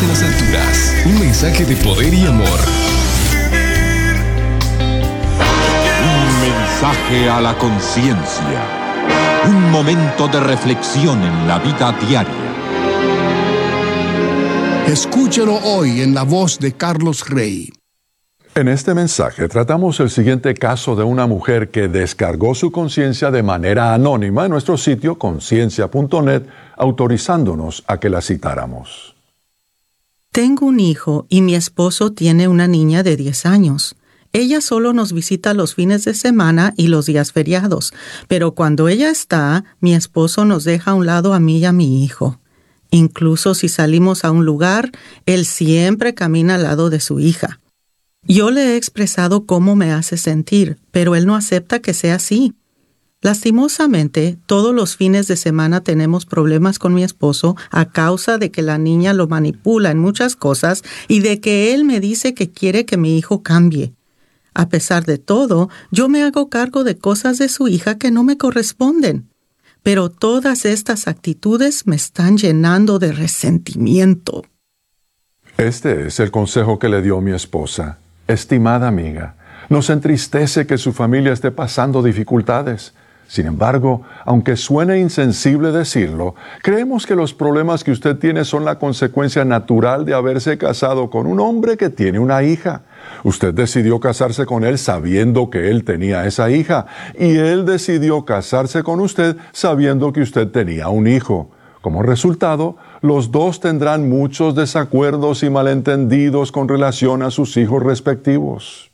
en las alturas. Un mensaje de poder y amor. Un mensaje a la conciencia. Un momento de reflexión en la vida diaria. Escúchelo hoy en la voz de Carlos Rey. En este mensaje tratamos el siguiente caso de una mujer que descargó su conciencia de manera anónima en nuestro sitio conciencia.net, autorizándonos a que la citáramos. Tengo un hijo y mi esposo tiene una niña de 10 años. Ella solo nos visita los fines de semana y los días feriados, pero cuando ella está, mi esposo nos deja a un lado a mí y a mi hijo. Incluso si salimos a un lugar, él siempre camina al lado de su hija. Yo le he expresado cómo me hace sentir, pero él no acepta que sea así. Lastimosamente, todos los fines de semana tenemos problemas con mi esposo a causa de que la niña lo manipula en muchas cosas y de que él me dice que quiere que mi hijo cambie. A pesar de todo, yo me hago cargo de cosas de su hija que no me corresponden. Pero todas estas actitudes me están llenando de resentimiento. Este es el consejo que le dio mi esposa. Estimada amiga, nos entristece que su familia esté pasando dificultades. Sin embargo, aunque suene insensible decirlo, creemos que los problemas que usted tiene son la consecuencia natural de haberse casado con un hombre que tiene una hija. Usted decidió casarse con él sabiendo que él tenía esa hija, y él decidió casarse con usted sabiendo que usted tenía un hijo. Como resultado, los dos tendrán muchos desacuerdos y malentendidos con relación a sus hijos respectivos.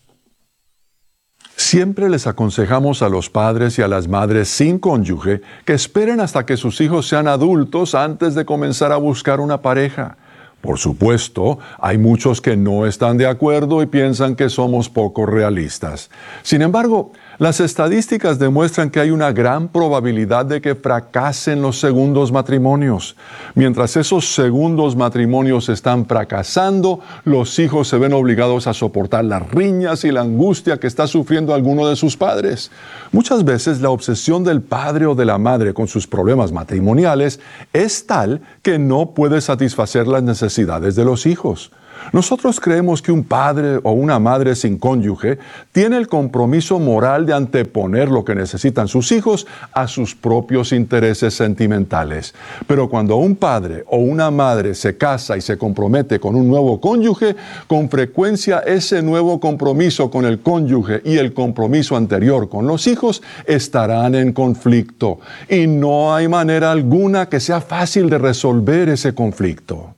Siempre les aconsejamos a los padres y a las madres sin cónyuge que esperen hasta que sus hijos sean adultos antes de comenzar a buscar una pareja. Por supuesto, hay muchos que no están de acuerdo y piensan que somos poco realistas. Sin embargo, las estadísticas demuestran que hay una gran probabilidad de que fracasen los segundos matrimonios. Mientras esos segundos matrimonios están fracasando, los hijos se ven obligados a soportar las riñas y la angustia que está sufriendo alguno de sus padres. Muchas veces la obsesión del padre o de la madre con sus problemas matrimoniales es tal que no puede satisfacer las necesidades de los hijos. Nosotros creemos que un padre o una madre sin cónyuge tiene el compromiso moral de anteponer lo que necesitan sus hijos a sus propios intereses sentimentales. Pero cuando un padre o una madre se casa y se compromete con un nuevo cónyuge, con frecuencia ese nuevo compromiso con el cónyuge y el compromiso anterior con los hijos estarán en conflicto. Y no hay manera alguna que sea fácil de resolver ese conflicto.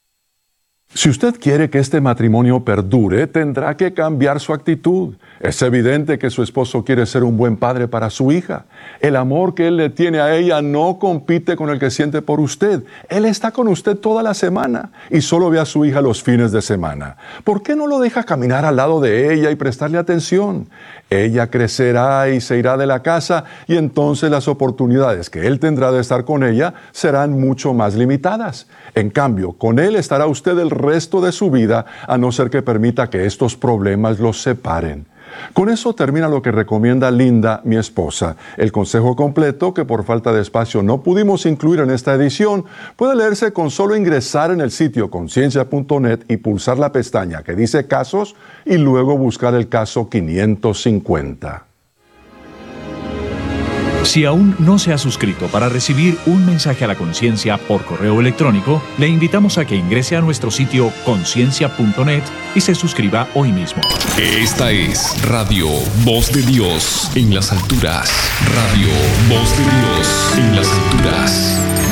Si usted quiere que este matrimonio perdure, tendrá que cambiar su actitud. Es evidente que su esposo quiere ser un buen padre para su hija. El amor que él le tiene a ella no compite con el que siente por usted. Él está con usted toda la semana y solo ve a su hija los fines de semana. ¿Por qué no lo deja caminar al lado de ella y prestarle atención? Ella crecerá y se irá de la casa y entonces las oportunidades que él tendrá de estar con ella serán mucho más limitadas. En cambio, con él estará usted el resto de su vida, a no ser que permita que estos problemas los separen. Con eso termina lo que recomienda Linda, mi esposa. El consejo completo, que por falta de espacio no pudimos incluir en esta edición, puede leerse con solo ingresar en el sitio conciencia.net y pulsar la pestaña que dice Casos y luego buscar el caso 550. Si aún no se ha suscrito para recibir un mensaje a la conciencia por correo electrónico, le invitamos a que ingrese a nuestro sitio conciencia.net y se suscriba hoy mismo. Esta es Radio Voz de Dios en las alturas. Radio Voz de Dios en las alturas.